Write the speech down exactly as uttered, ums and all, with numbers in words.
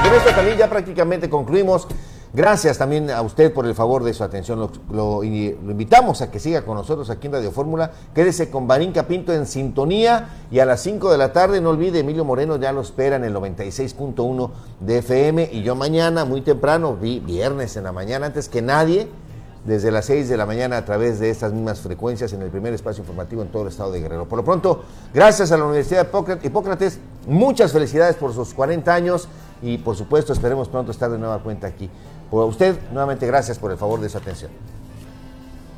con esto también ya prácticamente concluimos. Gracias también a usted por el favor de su atención. Lo, lo, lo invitamos a que siga con nosotros aquí en Radio Fórmula. Quédese con Barinca Pinto en sintonía. Y a las cinco de la tarde, no olvide, Emilio Moreno ya lo espera en el noventa y seis punto uno de F M. Y yo mañana, muy temprano, vi viernes en la mañana, antes que nadie, desde las seis de la mañana a través de estas mismas frecuencias en el primer espacio informativo en todo el estado de Guerrero. Por lo pronto, gracias a la Universidad de Hipócrates, muchas felicidades por sus cuarenta años y por supuesto esperemos pronto estar de nueva cuenta aquí. Por usted, nuevamente gracias por el favor de su atención.